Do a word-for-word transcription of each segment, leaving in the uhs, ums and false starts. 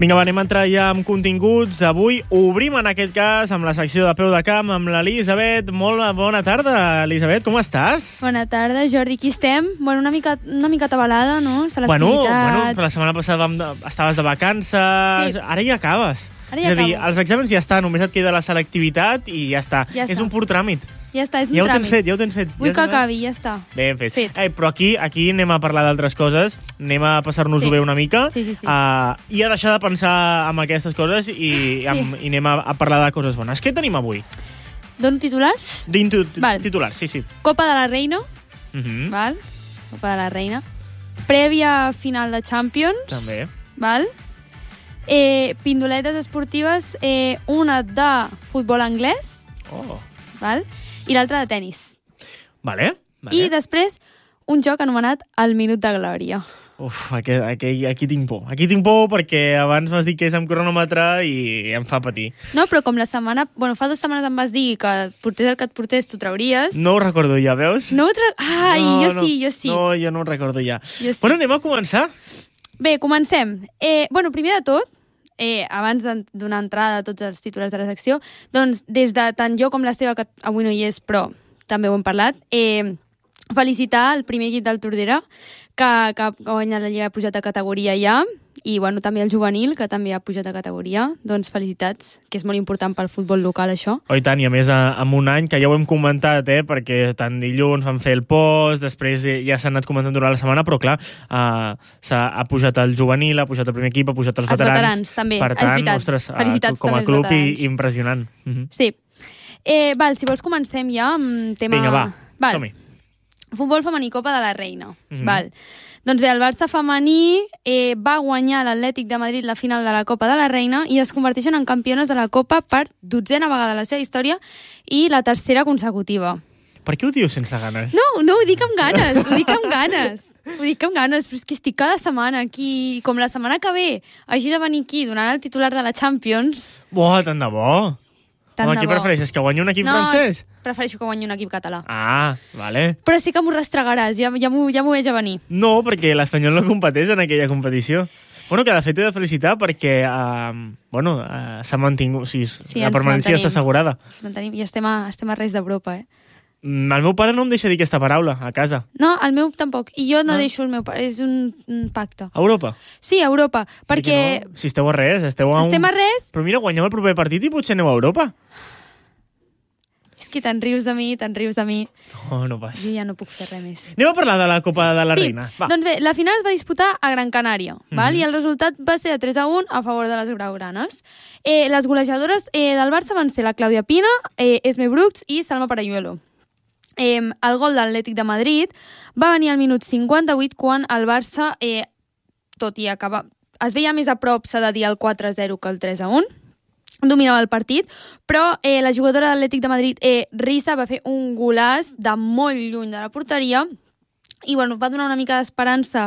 Vinga, va, anem a entrar ja amb continguts. Avui obrim, en aquest cas, amb la secció de peu de camp amb l'Elisabet. Molt bona tarda, Elisabet, com estàs? Bona tarda, Jordi, aquí estem. Bueno, una mica, una mica atabalada, no? Bueno, bueno, la setmana passada vam de, estaves de vacances, sí. Ara ja acabes. Ara ja és a dir, acabo. els exàmens ja està, només et queda la selectivitat i ja està. Ja és està. un pur tràmit. Ja està, és un ja ho tràmit. tens fet, ja ho tens fet. Vull ja que acabi, ja està. Ben fet. fet. Eh, però aquí aquí anem a parlar d'altres coses, anem a passar-nos-ho Sí. bé una mica Sí, sí, sí. Uh, i a deixar de pensar en aquestes coses i, Sí. amb, i anem a, a parlar de coses bones. Què tenim avui? Dono titulars? Dintu, Val. titulars, sí, sí. Copa de la Reina, Uh -huh. val? Copa de la Reina. Prèvia final de Champions. També. Val? Eh, pindoletes esportives, eh, una de futbol anglès, Oh. val? I l'altra de tennis. Vale. vale. I després un joc anomenat el Minut de Glòria. Uf, aquí, aquí, aquí tinc por. Aquí tinc por perquè abans m'has dit que és amb cronòmetre i em fa patir. No, però com la setmana... Bueno, fa dues setmanes em vas dir que portés el que et portés, t'ho trauries. No ho recordo ja, veus? No ho tra... Ai, no, jo no, sí, jo sí. No, jo no ho recordo ja. Jo sí. Bueno, anem a començar. Bé, comencem. Eh, bueno, primer de tot, eh, abans de donar entrada a tots els titulars de la secció, doncs, des de tant jo com la seva, que avui no hi és, però també ho hem parlat, eh, felicitar el primer equip del Tordera, que, que ha guanyat la Lliga, ha pujat a categoria ja, i bueno, també el juvenil, que també ha pujat a categoria. Doncs felicitats, que és molt important pel futbol local, això. Oh, i tant, i a més, en un any, que ja ho hem comentat, eh, perquè tant dilluns vam fer el post, després ja s'ha anat comentant durant la setmana, però clar, uh, s'ha ha pujat el juvenil, ha pujat el primer equip, ha pujat els, Els veterans. veterans, també, Per és tant, veritat. ostres, Felicitats com a també als club i, veterans. impressionant. Uh -huh. Sí. Eh, val, si vols comencem ja amb tema... Vinga, va, val. som-hi. Futbol femení, Copa de la Reina. Mhm. Val. Doncs bé, el Barça femení eh, va guanyar l'Atlètic de Madrid la final de la Copa de la Reina i es converteixen en campiones de la Copa per dotzena vegada a la seva història i la tercera consecutiva. Per què ho dius sense ganes? No, no, ho dic amb ganes, ho dic amb ganes. Ho dic amb ganes, però és que estic cada setmana aquí, com la setmana que ve hagi de venir aquí donant el titular de la Champions. Buah, tant de bo. Tant Home, de qui bo. prefereixes, que guanyi un equip No, francès? prefereixo que guanyi un equip català. Ah, vale. Però sí que m'ho restregaràs, ja, ja m'ho ja m'ho veig a venir. No, perquè l'Espanyol no competeix en aquella competició. Bueno, que de fet he de felicitar perquè uh, bueno, uh, s'ha mantingut, o sigui, Sí, la ens permanència mantenim. està assegurada. Ens mantenim, I estem a, estem a res d'Europa, eh? Mm, El meu pare no em deixa dir aquesta paraula a casa. No, el meu tampoc. I jo no Ah. deixo el meu pare. És un, un pacte. A Europa. Sí, a Europa. Perquè No? Si esteu a res, esteu a un... estem a res... Però mira, guanyeu el proper partit i potser aneu a Europa. És que te'n rius de mi, te'n rius de mi. No, no pas. Jo ja no puc fer res més. Anem a parlar de la Copa de la sí, Reina. Va. doncs bé, la final es va disputar a Gran Canària, Mhm. val? I el resultat va ser de tres a un a favor de les graugranes. Eh, les golejadores eh, del Barça van ser la Clàudia Pina, eh, Esme Brooks i Salma Parayuelo. Eh, el gol de l'Atlètic de Madrid va venir al minut cinquanta-vuit quan el Barça, eh, tot i acabar... Es veia més a prop, s'ha de dir, el quatre a zero que el tres a un. Dominava el partit, però eh, la jugadora de l'Atlètic de Madrid, eh, Risa, va fer un golaç de molt lluny de la porteria i bueno, va donar una mica d'esperança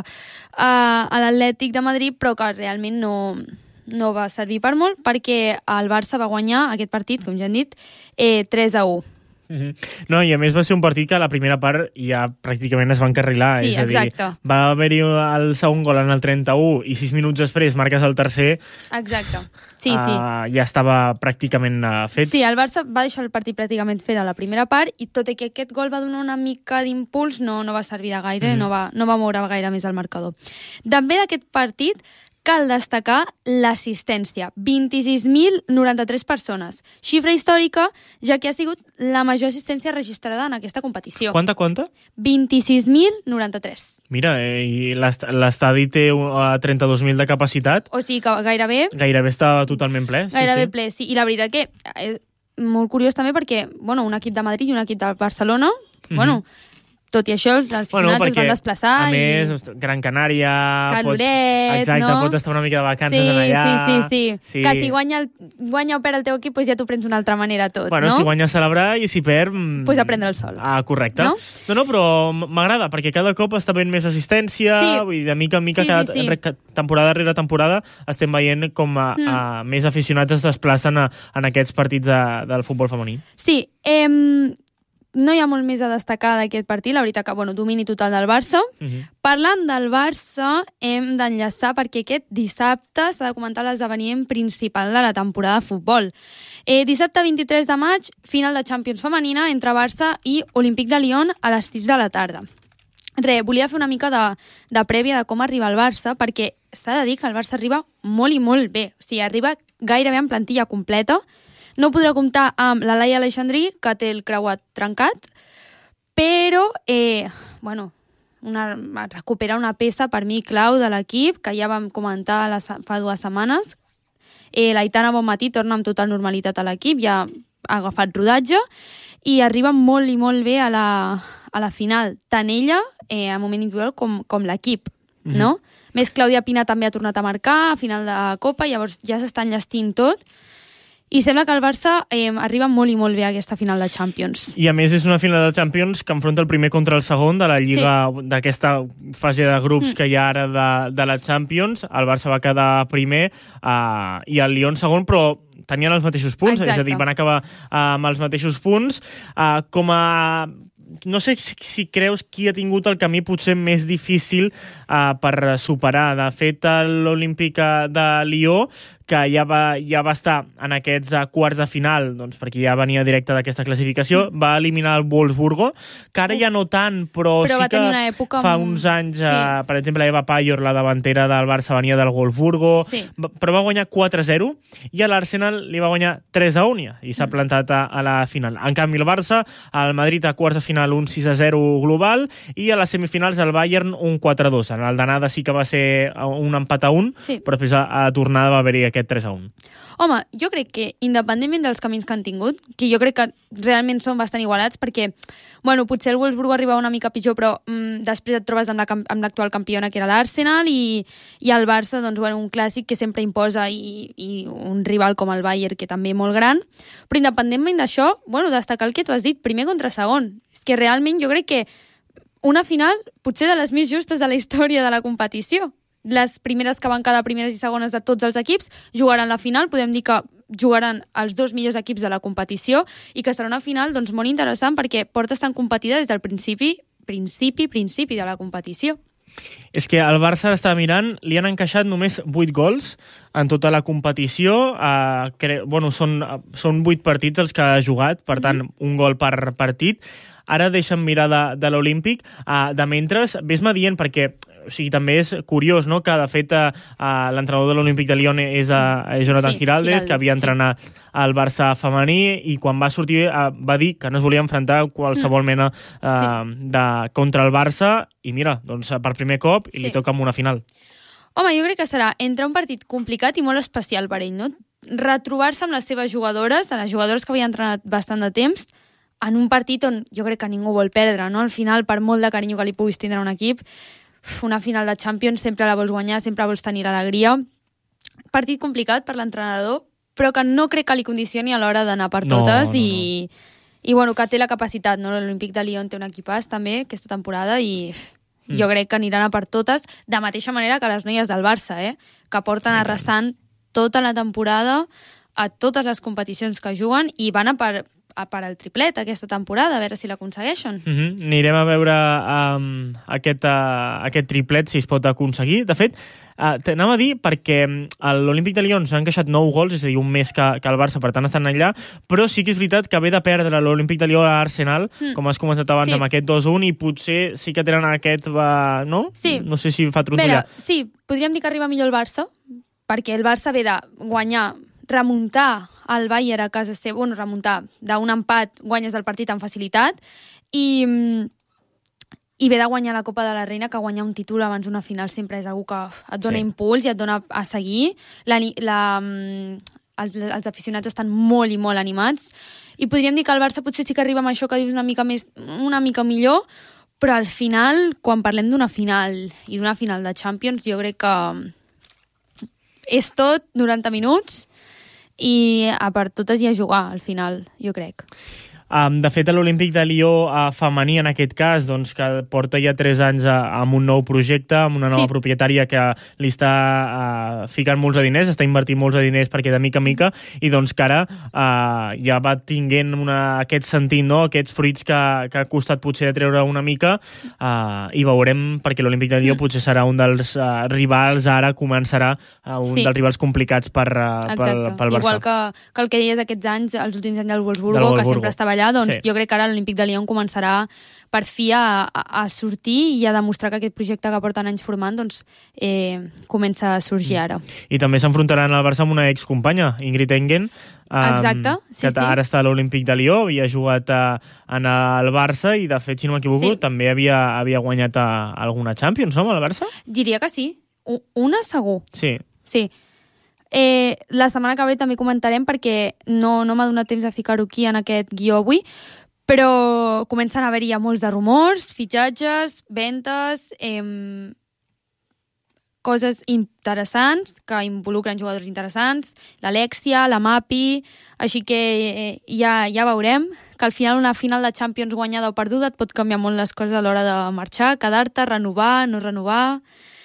a, a l'Atlètic de Madrid, però que realment no, no va servir per molt perquè el Barça va guanyar aquest partit, com ja hem dit, eh, tres a u. Mhm. No, i a més va ser un partit que a la primera part ja pràcticament es va encarrilar. Sí, és a dir, exacte. va haver-hi el segon gol en el trenta-u i sis minuts després marques el tercer. Exacte. Sí, sí. Uh, ja estava pràcticament uh, fet. Sí, el Barça va deixar el partit pràcticament fet a la primera part i tot i que aquest gol va donar una mica d'impuls, no, no va servir de gaire, Mhm. no, va, no va moure gaire més el marcador. També d'aquest partit cal destacar l'assistència, vint-i-sis mil noranta-tres persones, xifra històrica, ja que ha sigut la major assistència registrada en aquesta competició. Quanta, quanta? vint-i-sis mil noranta-tres. Mira, eh, i l'est- l'estadi té uh, trenta-dos mil de capacitat, O sigui que gairebé, gairebé està totalment ple. gairebé sí, sí. ple, sí. I la veritat que és molt curiós també perquè, bueno, un equip de Madrid i un equip de Barcelona, Mhm. bueno, tot i això, els aficionats Bueno, es van desplaçar a i... més, ostres, Gran Canària... Caloret, pots, exacte, no? pots estar una mica de vacances sí, en allà. sí, sí, sí, Sí. Que si guanya, el, guanya o perd el teu equip, doncs ja t'ho prens d'una altra manera tot, Bueno, no? si guanya a celebrar i si perd... mm, Pues a prendre el sol. Ah, correcte. No? no, no, però m- m'agrada, perquè cada cop està venint més assistència, Sí. vull dir, de mica en mica, Sí, cada sí, sí. re- temporada rere temporada, estem veient com a, Mm. a, més aficionats es desplacen a, en aquests partits de, del futbol femení. Sí, eh, no hi ha molt més a destacar d'aquest partit, la veritat que, bueno, domini total del Barça. Uh-huh. Parlant del Barça, hem d'enllaçar perquè aquest dissabte s'ha de comentar l'esdeveniment principal de la temporada de futbol. Eh, dissabte vint-i-tres de maig, final de Champions femenina entre Barça i Olímpic de Lyon a les sis de la tarda. Re, volia fer una mica de, de prèvia de com arriba el Barça, perquè s'ha de dir que el Barça arriba molt i molt bé. O sigui, arriba gairebé en plantilla completa. No podrà comptar amb la Laia Aleixandrí, que té el creuat trencat, però, eh, bueno, una, recupera una peça per mi clau de l'equip, que ja vam comentar les, fa dues setmanes. Eh, l'Aitana Bonmatí torna amb total normalitat a l'equip, ja ha agafat rodatge, i arriba molt i molt bé a la, a la final, tant ella, eh, a moment individual, com, com l'equip, mm-hmm. no? Més Clàudia Pina també ha tornat a marcar a final de Copa, llavors ja s'està enllestint tot, i sembla que el Barça eh, arriba molt i molt bé a aquesta final de Champions. I a més és una final de Champions que enfronta el primer contra el segon de la Lliga, sí. d'aquesta fase de grups mm. que hi ha ara de, de la Champions. El Barça va quedar primer uh, i el Lyon segon, però tenien els mateixos punts, Exacte. és a dir, van acabar uh, amb els mateixos punts. Uh, com a... No sé si, si creus qui ha tingut el camí potser més difícil uh, per superar. De fet, l'Olímpic de Lió, que ja va, ja va estar en aquests uh, quarts de final, doncs, perquè ja venia directe d'aquesta classificació, mm. va eliminar el Wolfsburgo, que ara Uf. ja no tant, però, però sí que època fa amb... uns anys, sí. uh, per exemple, Eva Payor, la davantera del Barça, venia del Wolfsburgo, sí. però va guanyar quatre a zero, i a l'Arsenal li va guanyar tres a un, i s'ha mm. plantat a, a la final. En canvi, el Barça, al Madrid a quarts de final un sis a zero global, i a les semifinals el Bayern un quatre a dos. En el d'anada sí que va ser un empat a un, sí. però després a, a tornada va haver-hi aquest tres a un. Home, jo crec que, independentment dels camins que han tingut, que jo crec que realment són bastant igualats, perquè, bueno, potser el Wolfsburgo arribava una mica pitjor, però mm, després et trobes amb, la, amb l'actual campiona, que era l'Arsenal, i, i el Barça, doncs, bueno, un clàssic que sempre imposa, i, i un rival com el Bayern, que també molt gran. Però independentment d'això, bueno, destacar el que tu has dit, primer contra segon. És que realment jo crec que una final, potser de les més justes de la història de la competició. Les primeres que van quedar primeres i segones de tots els equips jugaran la final, podem dir que jugaran els dos millors equips de la competició i que serà una final doncs, molt interessant perquè porta estant competida des del principi, principi, principi de la competició. És que el Barça està mirant, li han encaixat només vuit gols en tota la competició. Eh, cre... bueno, són, són vuit partits els que ha jugat, per tant, mm-hmm. un gol per partit. Ara deixa'm mirar de, de l'Olímpic. Uh, de mentre, ves-me dient, perquè o sigui, també és curiós, no?, que de fet uh, l'entrenador de l'Olímpic de Lyon és uh, Jonathan sí, Giraldez, Giraldez, que havia entrenat sí. al Barça femení, i quan va sortir uh, va dir que no es volia enfrontar qualsevol mm. mena uh, sí. de, contra el Barça, i mira, doncs per primer cop, i sí. li toca amb una final. Home, jo crec que serà entre un partit complicat i molt especial per ell, no? Retrobar-se amb les seves jugadores, les jugadores que havia entrenat bastant de temps, en un partit on jo crec que ningú vol perdre, no? Al final, per molt de carinyo que li puguis tindre a un equip, una final de Champions sempre la vols guanyar, sempre vols tenir l'alegria. Partit complicat per l'entrenador, però que no crec que li condicioni a l'hora d'anar per totes, no, no, i, no. i bueno, que té la capacitat, no? L'Olímpic de Lyon té un equipàs també aquesta temporada, i mm. jo crec que aniran a per totes, de mateixa manera que les noies del Barça, eh? Que porten arrasant tota la temporada a totes les competicions que juguen, i van a per a per al triplet aquesta temporada, a veure si l'aconsegueixen. Mm-hmm. Anirem a veure um, aquest, uh, aquest triplet, si es pot aconseguir. De fet, uh, t'anava a dir, perquè l'Olímpic de Lyon s'ha encaixat nou gols, és a dir, un més que, que el Barça, per tant estan allà, però sí que és veritat que ve de perdre l'Olímpic de Lyon a Arsenal, mm. com has comentat abans, sí. amb aquest dos a un, i potser sí que tenen aquest, uh, no? Sí. No sé si fa trontollar. Veure, sí, podríem dir que arriba millor el Barça, perquè el Barça ve de guanyar, remuntar el Bayern a casa seva, bueno, remuntar d'un empat, guanyes el partit amb facilitat, i, i ve de guanyar la Copa de la Reina, que guanyar un títol abans d'una final sempre és algú que et dona sí. impuls i et dona a seguir. La, la, els, els aficionats estan molt i molt animats, i podríem dir que el Barça potser sí que arriba amb això que dius una mica, més, una mica millor, però al final, quan parlem d'una final i d'una final de Champions, jo crec que és tot noranta minuts, i a per totes hi a jugar al final, jo crec. Um, de fet, l'Olímpic de Lió uh, femení, en aquest cas, doncs, que porta ja tres anys uh, amb un nou projecte, amb una nova Sí. propietària que li està uh, ficant molts de diners, està invertint molts de diners perquè de mica en mica, i doncs que ara uh, ja va tinguent una, aquest sentit, no? Aquests fruits que, que ha costat potser de treure una mica, uh, i veurem, perquè l'Olímpic de Lió mm. potser serà un dels uh, rivals, ara començarà uh, un Sí. dels rivals complicats per, uh, pel, pel Barça. Igual que, que el que deies aquests anys, els últims anys del Wolfsburgo, Del que Wolfsburgo. sempre estava allà, doncs Sí. jo crec que ara l'Olímpic de Lyon començarà per fi a, a, a sortir i a demostrar que aquest projecte que porten anys formant doncs, eh, comença a sorgir ara. I també s'enfrontaran al Barça amb una excompanya, Ingrid Engen, um, Exacte, sí, que sí. ara està a l'Olímpic de Lió, havia jugat a, en el Barça i, de fet, si no m'equivoco, Sí. també havia, havia guanyat a, alguna Champions, no, amb el Barça? Diria que sí. U- Una segur. Sí. Sí. Eh, la setmana que ve també comentarem perquè no, no m'ha donat temps de ficar-ho aquí en aquest guió avui, però comencen a haver-hi ja molts de rumors, fitxatges, ventes, eh, coses interessants que involucren jugadors interessants, l'Alexia, la Mapi, així que eh, ja, ja veurem que al final una final de Champions guanyada o perduda et pot canviar molt les coses a l'hora de marxar, quedar-te, renovar, no renovar.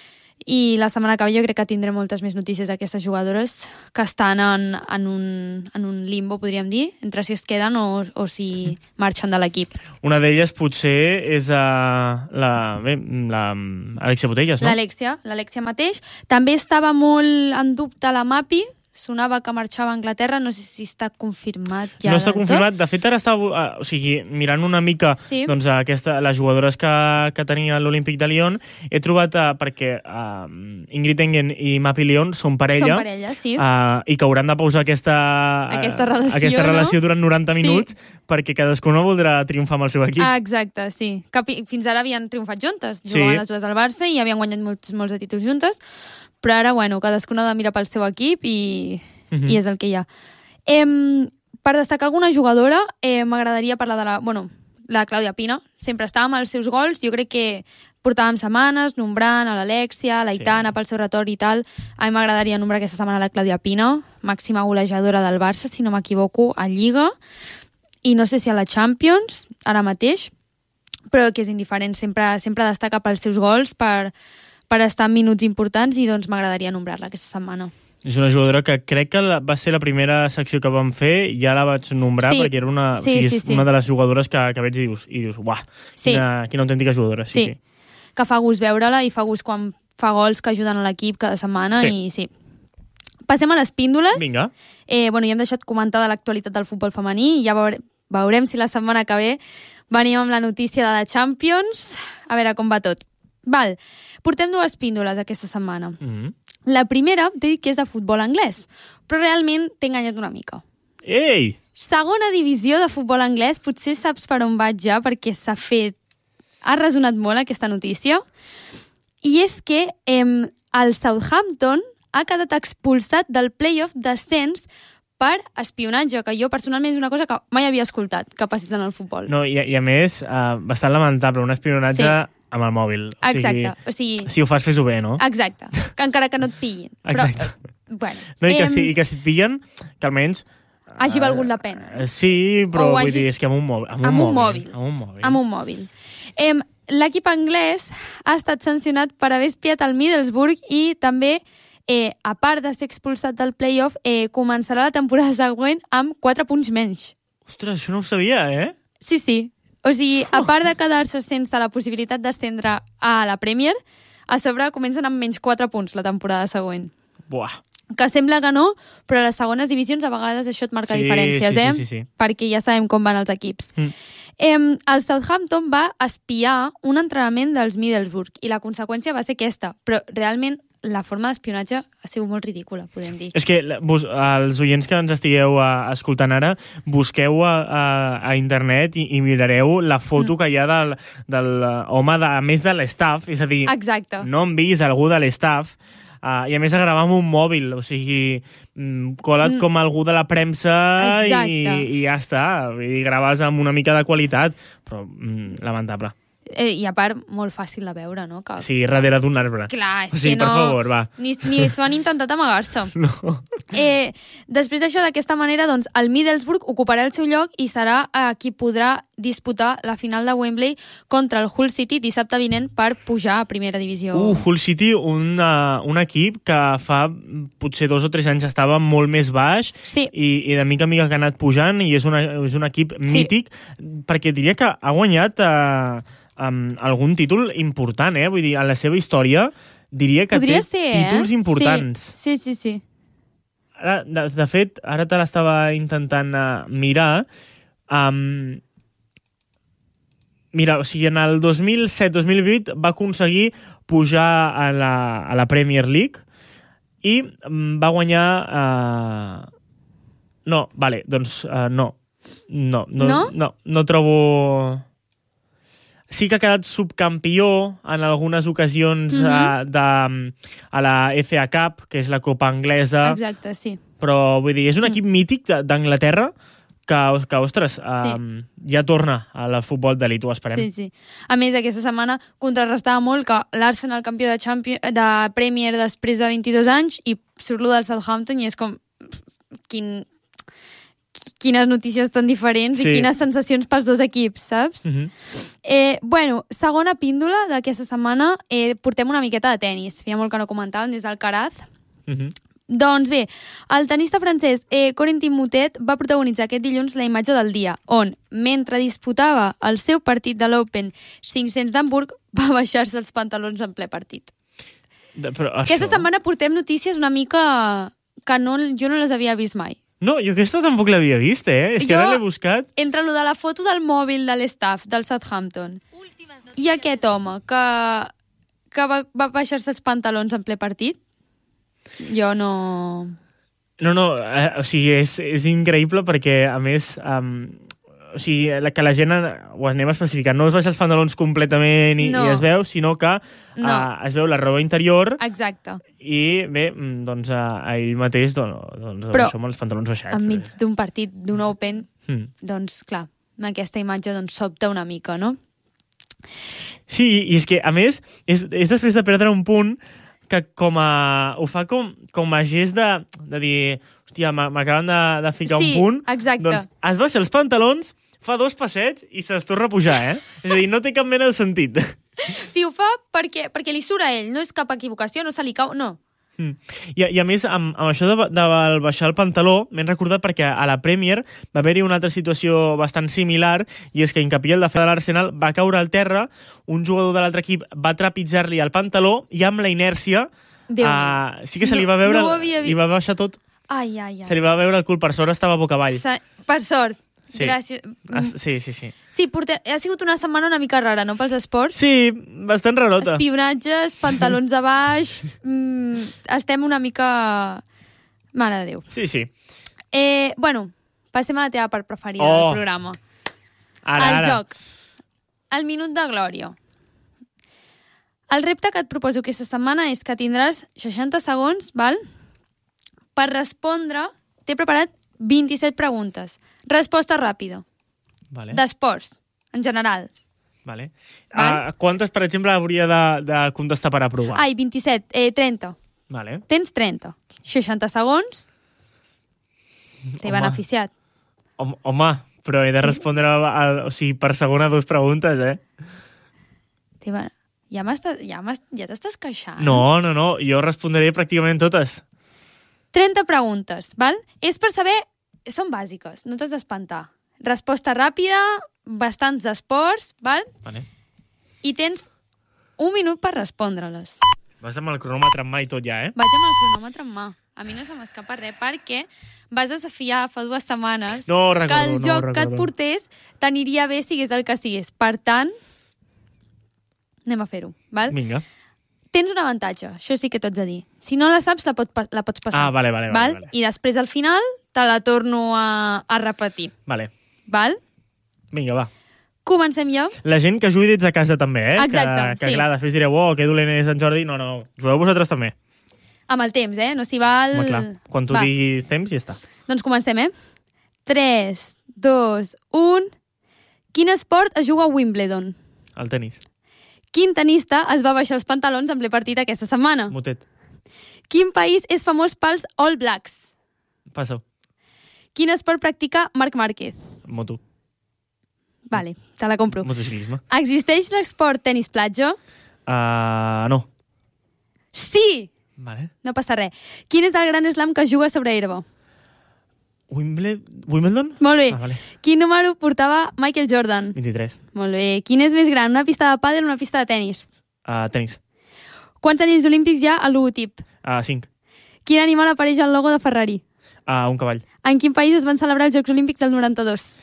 I la setmana que ve jo crec que tindrem moltes més notícies d'aquestes jugadores que estan en, en, un, en un limbo, podríem dir, entre si es queden o, o si marxen de l'equip. Una d'elles potser és uh, la, bé, la Alexia Putellas, no? L'Alexia, l'Alexia mateix. També estava molt en dubte la Mapi, sonava que marxava a Anglaterra, no sé si està confirmat ja No està del confirmat. tot. De fet, ara està, uh, o sigui, mirant una mica Sí. doncs, aquesta, les jugadores que, que tenia l'Olímpic de Lyon, he trobat, uh, perquè uh, Ingrid Engen i Mapi Lyon són parella, Són parella, sí. uh, i que hauran de pausar aquesta, uh, Aquesta relació, aquesta relació no? durant noranta Sí. minuts, perquè cadascuna voldrà triomfar amb el seu equip. Ah, exacte, sí. Que pi- fins ara havien triomfat juntes, Sí. jugaven les dues al Barça i havien guanyat molts, molts de títols juntes, però ara, bueno, cadascuna ha de mirar pel seu equip i, Mhm. i és el que hi ha. Em, per destacar alguna jugadora, eh, m'agradaria parlar de la... Bueno, la Clàudia Pina. Sempre estava amb els seus gols. Jo crec que portàvem setmanes nombrant a l'Alexia, a l'Aitana, sí. pel seu retorn i tal. A mi m'agradaria nombrar aquesta setmana la Clàudia Pina, màxima golejadora del Barça, si no m'equivoco, a Lliga. I no sé si a la Champions, ara mateix, però que és indiferent. Sempre, sempre destaca pels seus gols, per, per estar en minuts importants, i doncs m'agradaria nombrar-la aquesta setmana. És una jugadora que crec que la, va ser la primera secció que vam fer, ja la vaig nombrar, Sí. perquè era una, Sí, o sigui, sí, és sí. una de les jugadores que, que veig i dius, i dius uah, Sí. quina, quina autèntica jugadora. Sí, Sí. sí. Que fa gust veure-la i fa gust quan fa gols que ajuden a l'equip cada setmana. Sí. I sí. Passem a les píndoles. Vinga. Eh, bueno, ja hem deixat comentada l'actualitat del futbol femení i ja veure, veurem si la setmana que ve venim amb la notícia de la Champions. A veure com va tot. Val. Portem dues píndoles aquesta setmana. Mm -hmm. La primera, t'he dit que és de futbol anglès, però realment t'he enganyat una mica. Ei! Segona divisió de futbol anglès, potser saps per on vaig ja, perquè s'ha fet... Ha resonat molt aquesta notícia. I és que eh, el Southampton ha quedat expulsat del play-off d'ascens per espionatge, que jo personalment és una cosa que mai havia escoltat que passés en el futbol. No, i, i a més, uh, bastant lamentable, un espionatge Sí. amb el mòbil. Exacte. O O sigui, sigui, si ho fas, fes-ho bé, no? exacte. Que encara que no et pillin. Però, Exacte. bueno, No, i que, em, si, i que si et pillen, que almenys... hagi eh, valgut la pena. eh, Sí, però O vull hagis- dir, és que amb un mòbil. Amb un, amb un mòbil. mòbil. Amb un mòbil. amb un mòbil. Em, L'equip anglès ha estat sancionat per haver espiat el Middlesbrough i també, eh, a part de ser expulsat del play-off, eh, començarà la temporada següent amb quatre punts menys. Ostres, això no ho sabia, eh? Sí, sí. O sigui, a part de quedar-se sense la possibilitat d'estendre a la Premier, a sobre comencen amb menys quatre punts la temporada següent. Buah. Que sembla que no, però a les segones divisions a vegades això et marca Sí, diferències, sí, eh? sí, sí, sí. Perquè ja sabem com van els equips. Mm. Eh, el Southampton va espiar un entrenament dels Middlesbrough i la conseqüència va ser aquesta, però realment la forma d'espionatge ha sigut molt ridícula, podem dir. És que bus, els oients que ens estigueu uh, escoltant ara, busqueu a, a, a internet i, i mirareu la foto mm. que hi ha del, del uh, home, de, a més de l'estaff, és a dir, Exacte. no hem vist algú de l'estaff, uh, i a més a gravar amb un mòbil, o sigui, mm, cola't Mm. com algú de la premsa i, Exacte. i ja està, i graves amb una mica de qualitat, però mm, lamentable. Eh, I a part, molt fàcil de veure, no? Que... Sí, darrere d'un arbre. Clar, és sí, que no... per favor, va. Ni, ni s'ho han intentat amagar-se. No. Eh, després d'això, d'aquesta manera, doncs, el Middlesbrough ocuparà el seu lloc i serà eh, qui podrà disputar la final de Wembley contra el Hull City dissabte vinent per pujar a primera divisió. Uh, Hull City, un, uh, un equip que fa potser dos o tres anys estava molt més baix sí. i, i de mica en mica que ha anat pujant i és, una, és un equip sí. mític, perquè diria que ha guanyat... Uh, Um, algun títol important, eh? Vull dir, en la seva història diria que Podria té ser, títols eh? importants. Sí, sí, sí. sí. Ara, de, de fet, ara te l'estava intentant uh, mirar. Um, mira, o sigui, en el dos mil set dos mil vuit va aconseguir pujar a la, a la Premier League i um, va guanyar... Uh... No, vale, doncs uh, no. No, no, no. No, no trobo... Sí que ha quedat subcampió en algunes ocasions mm -hmm. uh, de, a la F A Cup, que és la Copa Anglesa. Exacte, sí. Però, vull dir, és un equip mm. mític d'Anglaterra que, que ostres, um, sí. ja torna al futbol d'elit, ho esperem. Sí, sí. A més, aquesta setmana contrarrestava molt que l'Arsenal campió de, Champions, de Premier després de vint-i-dos anys i surt lo del Southampton i és com... Quin... quines notícies tan diferents sí. i quines sensacions pels dos equips, saps? Uh -huh. eh, bueno, segona píndola d'aquesta setmana, eh, portem una miqueta de tennis. Feia molt que no comentàvem des del Caraz. Uh -huh. Doncs bé, el tenista francès eh, Corentin Moutet va protagonitzar aquest dilluns la imatge del dia, on, mentre disputava el seu partit de l'Open cinc-cents d'Hamburg, va baixar-se els pantalons en ple partit. De, però això... Aquesta setmana portem notícies una mica que no, jo no les havia vist mai. No, jo aquesta tampoc l'havia vist, eh? És que jo, ara l'he buscat. Entre lo de la foto del mòbil de l'staff del Southampton i aquest home que, que va, va baixar-se els pantalons en ple partit, jo no... No, no, eh, o sigui, és, és increïble perquè, a més, um, o sigui, la, que la gent, ho anem especificant, no es baixa els pantalons completament i, no. i es veu, sinó que no. uh, es veu la roba interior. Exacte. I bé, doncs uh, ell mateix doncs, doncs, però som els pantalons baixats. enmig d'un partit, d'un Open, mm. doncs clar, aquesta imatge doncs, sobta una mica, no? Sí, i és que, a més, és, és després de perdre un punt que com a, ho fa com, com a gest de, de dir, hòstia, m'acaben de, de ficar sí, un punt. Exacte. Doncs es baixa els pantalons, fa dos passets i se'ls torna a pujar, eh? És a dir, no té cap mena de sentit. Sí, ho fa perquè, perquè li surt a ell, no és cap equivocació, no se li cau, no. Mm. I, I a més, amb, amb això de, de baixar el pantaló, m'he recordat perquè a la Premier va haver-hi una altra situació bastant similar, i és que Hincapié, el defensa de l'Arsenal, va caure al terra, un jugador de l'altre equip va trepitjar-li el pantaló i amb la inèrcia uh, sí que se li va veure, no, no li va baixar tot. Ai, ai, ai. Se li va veure el cul, per sort estava boca avall. Sa per sort. Sí. Gràcies. Sí, sí, sí. Sí, portem... ha sigut una setmana una mica rara, no?, pels esports. Sí, bastant rarota. Espionatges, pantalons a baix... Mm, estem una mica... Mare de Déu. Sí, sí. Eh, bueno, passem a la teva part preferida oh. del programa. Ara, el ara. joc. El minut de glòria. El repte que et proposo aquesta setmana és que tindràs seixanta segons, val?, per respondre... T'he preparat vint-i-set preguntes. Resposta ràpida. Vale. D'esports, en general. Vale. Val? Uh, quantes, per exemple, hauria de, de contestar per aprovar? Ai, vint-i-set, eh, trenta. Vale. Tens trenta. seixanta segons. T'he Home. beneficiat. Home, home, però he de respondre a, a, o sigui, per segona dues preguntes, eh? Ben... Ja m'estàs... Ja t'estàs queixant? No, no, no. Jo respondré pràcticament totes. trenta preguntes, val? És per saber... Són bàsiques, no t'has d'espantar. Resposta ràpida, bastants esports, val? Vale. I tens un minut per respondre-les. Vas amb el cronòmetre en mà i tot ja, eh? Vaig amb el cronòmetre en mà. A mi no se m'escapa res, perquè vas desafiar fa dues setmanes no, recordo, que el no, joc recordo. que et portés t'aniria bé sigués el que sigués. Per tant, anem a fer-ho, val? Vinga. Tens un avantatge, això sí que t'ho haig de dir. Si no la saps, la, pot, la pots passar. Ah, vale, vale, val? vale. I després, al final, te la torno a, a repetir. Vale. Val? Vinga, va. Comencem ja? La gent que jugui des de casa també, eh? Exacte, que, que, sí. clar, després direu, oh, que dolent és en Jordi. No, no, jugueu vosaltres també. Amb el temps, eh? No s'hi val... Home, clar, quan tu va. diguis temps, ja està. Doncs comencem, eh? tres, dos, un... Quin esport es juga a Wimbledon? El tenis. Quin tenista es va baixar els pantalons en ple partit aquesta setmana? Motet. Quin país és famós pels All Blacks? Passo. Quin esport practica Marc Márquez? Moto. Vale, te la compro. Motociclisme. Existeix l'esport tenis platja? Uh, no. Sí! Vale. No passa res. Quin és el gran slam que es juga sobre herba? Wimbledon? Wimbledon? Molt bé. Ah, vale. Quin número portava Michael Jordan? vint-i-tres. Molt bé. Quin és més gran, una pista de pàdel o una pista de tennis? Uh, tenis. Quants anells olímpics hi ha al logotip? Uh, cinc. Quin animal apareix al logo de Ferrari? Uh, un cavall. En quin país es van celebrar els Jocs Olímpics del noranta-dos?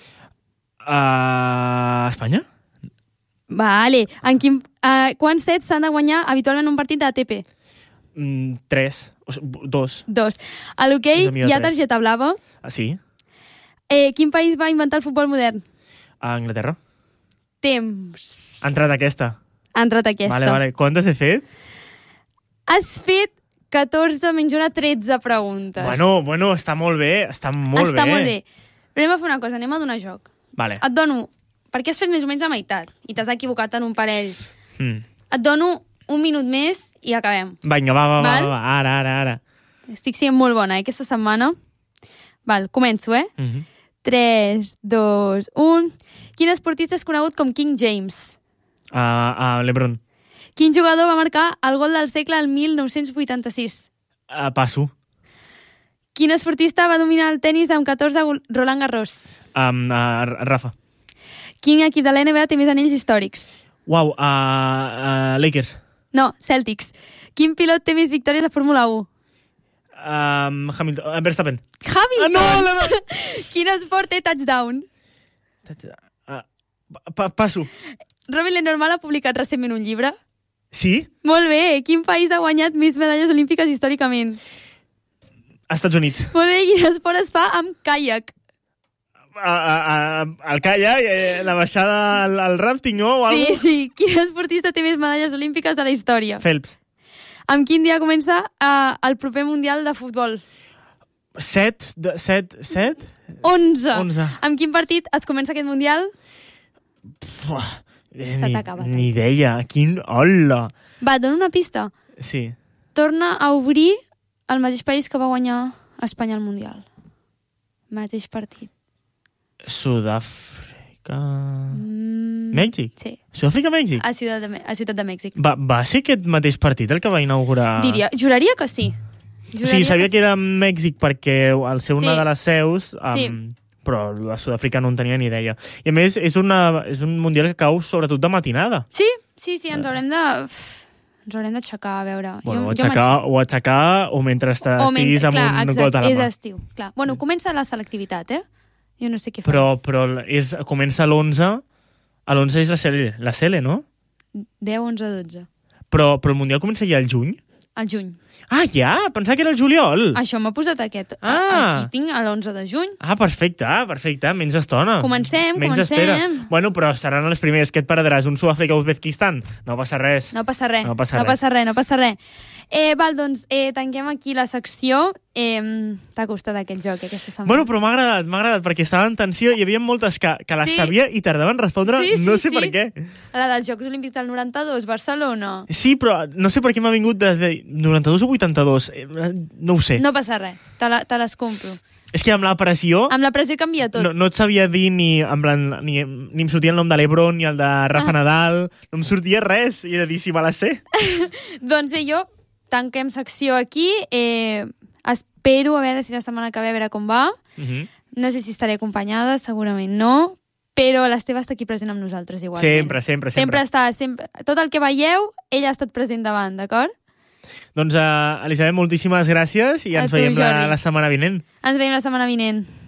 Uh, Espanya? Vale. En quin, uh, quants sets s'han de guanyar habitualment un partit de A T P? Mm, tres. O sigui, dos. Dos. A l'hoquei És a mi de hi ha tres. targeta blava. Ah, sí? Eh, quin país va inventar el futbol modern? A Anglaterra. Temps. Ha entrat aquesta. Ha entrat aquesta. Vale, vale. Quantes he fet? Has fet catorze menys una, tretze preguntes. Bueno, bueno, està molt bé. Està molt Està bé. molt bé. Però anem a fer una cosa, anem a donar joc. Vale. Et dono, perquè has fet més o menys la meitat i t'has equivocat en un parell. Mm. Et dono un minut més i acabem. Vinga, va, va, va, Val? va, ara, ara, ara. Estic sent molt bona, eh, aquesta setmana. Val, començo, eh? Mm -hmm. tres, dos, un... Quin esportista és conegut com King James? Uh, uh, Lebron. Quin jugador va marcar el gol del segle el mil nou-cents vuitanta-sis? Uh, passo. Quin esportista va dominar el tennis amb catorze Roland Garros? Um, uh, Rafa. Quin equip de l'N B A té més anells històrics? Uau, uh, uh, Lakers. No, Celtics. Quin pilot té més victòries de Fórmula u? Um, Hamilton. Uh, Verstappen. Hamilton! Ah, no, no, no. Quin esport té touchdown? Uh, pa passo. Robin Lenormand ha publicat recentment un llibre. Sí? Molt bé. Quin país ha guanyat més medalles olímpiques històricament? Estats Units. Molt bé. Quin esport es fa amb caiac? Uh, uh, uh, el kayak, eh, la baixada al, al rafting, no? O Sí, algo? sí. Quin esportista té més medalles olímpiques de la història? Phelps. Amb quin dia comença uh, el proper Mundial de Futbol? Set? De, set? Set? onze. Onze. Amb quin partit es comença aquest Mundial? Puh, eh, Se ni, t'ha acabat, ni eh? idea. Quin... Hola! Va, et dono una pista. Sí. Torna a obrir el mateix país que va guanyar Espanya al Mundial. Mateix partit. Sud-àfrica... Mm, Mèxic? Sí, Sud-àfrica, Mèxic? a Ciutat de, a Ciutat de Mèxic. Va, va ser aquest mateix partit el que va inaugurar... Diria, juraria que sí. O sigui, sabia que, sí. era Mèxic perquè al ser una Sí. de les seus... Um, Sí. Però a Sud-àfrica no en tenia ni idea. I a més, és, una, és un mundial que cau sobretot de matinada. Sí, sí, sí, ens haurem de... Uf, ens haurem d'aixecar, a veure. Bueno, jo, o, aixecar, o aixecar o mentre estàs, o mentre, estiguis amb clar, un exacte, got a la és mà. estiu. Clar. Bueno, comença la selectivitat, eh? Jo no sé què fa. Però, però és, comença a l'onze, a l'onze és la Cele, la Cele, no? deu, onze, dotze. Però, però el Mundial comença ja al juny? Al juny. Ah, ja? Pensava que era el juliol. Això m'ha posat aquest. Ah. Aquí tinc l'onze de juny. Ah, perfecte, perfecte. Menys estona. Comencem, Menys comencem. Espera. Bueno, però seran els primers. Què et perdràs? Un Sud-àfrica-Uzbekistan? No passa res. No passa res. No passa no res. passa res, no passa res. Eh, val, doncs, eh, tanquem aquí la secció. Eh, T'ha costat aquest joc, eh, aquesta setmana. Bueno, però m'ha agradat, m'ha agradat, perquè estava en tensió i hi havia moltes que, que les Sí. sabia i tardaven en respondre, Sí, sí, no sé sí. per què. La dels Jocs Olímpics del noranta-dos, Barcelona. Sí, però no sé per què m'ha vingut de noranta-dos o vuitanta-dos. Eh, No ho sé. No passa res, te, la, te les compro. És que amb la pressió Amb la pressió canvia tot. no, no et sabia dir ni, en plan, ni, ni em sortia el nom de l'Ebron ni el de Rafa Ah. Nadal. No em sortia res. I he de dir si me la sé. Doncs bé, jo tanquem secció aquí. Eh, espero a veure si la setmana que ve a veure com va. Uh -huh. No sé si estaré acompanyada, segurament no, però l'Esteve està aquí present amb nosaltres igualment. Sempre, sempre, sempre. Sempre està, sempre... Tot el que veieu, ell ha estat present davant, d'acord? Doncs, uh, Elisabet, moltíssimes gràcies i A ens tu, veiem la, Jordi. la setmana vinent. Ens veiem la setmana vinent.